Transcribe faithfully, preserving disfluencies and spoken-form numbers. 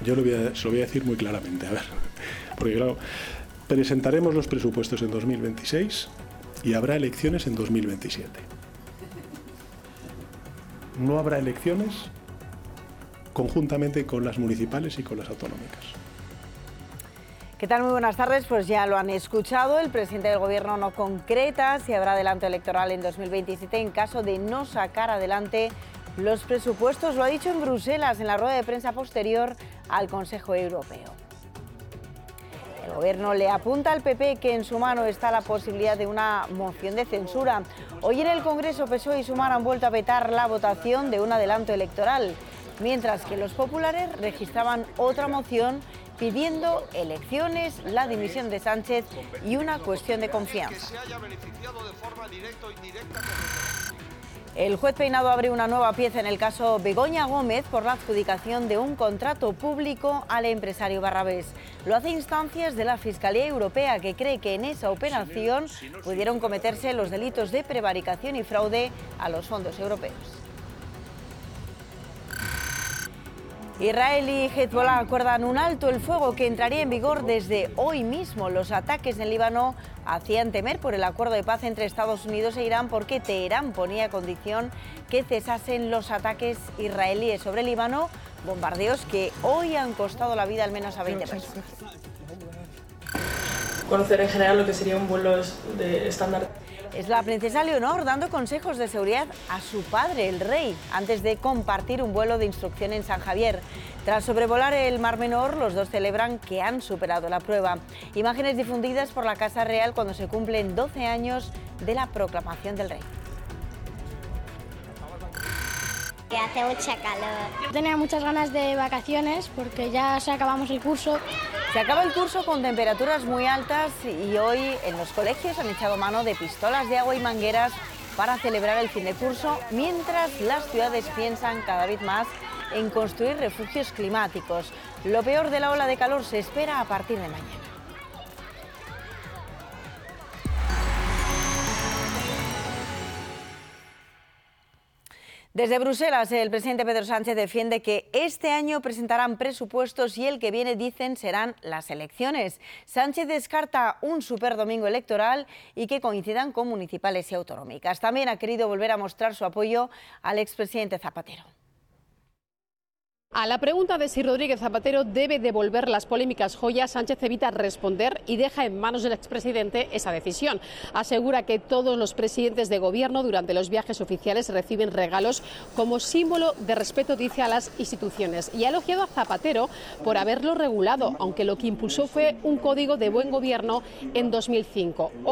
Yo lo voy a, se lo voy a decir muy claramente, a ver, porque claro, presentaremos los presupuestos en dos mil veintiséis y habrá elecciones en dos mil veintisiete. No habrá elecciones conjuntamente con las municipales y con las autonómicas. ¿Qué tal? Muy buenas tardes. Pues ya lo han escuchado, el presidente del Gobierno no concreta si habrá adelanto electoral en dos mil veintisiete en caso de no sacar adelante los presupuestos. Lo ha dicho en Bruselas en la rueda de prensa posterior al Consejo Europeo. El Gobierno le apunta al P P que en su mano está la posibilidad de una moción de censura. Hoy en el Congreso P S O E y Sumar han vuelto a vetar la votación de un adelanto electoral, mientras que los populares registraban otra moción pidiendo elecciones, la dimisión de Sánchez y una cuestión de confianza. El juez Peinado abre una nueva pieza en el caso Begoña Gómez por la adjudicación de un contrato público al empresario Barrabés. Lo hace a instancias de la Fiscalía Europea, que cree que en esa operación pudieron cometerse los delitos de prevaricación y fraude a los fondos europeos. Israel y Hezbollah acuerdan un alto el fuego que entraría en vigor desde hoy mismo. Los ataques en Líbano hacían temer por el acuerdo de paz entre Estados Unidos e Irán, porque Teherán ponía condición que cesasen los ataques israelíes sobre Líbano, bombardeos que hoy han costado la vida al menos a veinte personas. Conocer en general lo que sería un vuelo de estándar. Es la princesa Leonor dando consejos de seguridad a su padre, el rey, antes de compartir un vuelo de instrucción en San Javier. Tras sobrevolar el Mar Menor, los dos celebran que han superado la prueba. Imágenes difundidas por la Casa Real cuando se cumplen doce años de la proclamación del rey. Que hace mucha calor. Tenía muchas ganas de vacaciones porque ya se acabamos el curso. Se acaba el curso con temperaturas muy altas y hoy en los colegios han echado mano de pistolas de agua y mangueras para celebrar el fin de curso, mientras las ciudades piensan cada vez más en construir refugios climáticos. Lo peor de la ola de calor se espera a partir de mañana. Desde Bruselas, el presidente Pedro Sánchez defiende que este año presentarán presupuestos y el que viene, dicen, serán las elecciones. Sánchez descarta un superdomingo electoral y que coincidan con municipales y autonómicas. También ha querido volver a mostrar su apoyo al expresidente Zapatero. A la pregunta de si Rodríguez Zapatero debe devolver las polémicas joyas, Sánchez evita responder y deja en manos del expresidente esa decisión. Asegura que todos los presidentes de gobierno durante los viajes oficiales reciben regalos como símbolo de respeto, dice, a las instituciones. Y ha elogiado a Zapatero por haberlo regulado, aunque lo que impulsó fue un código de buen gobierno en dos mil cinco.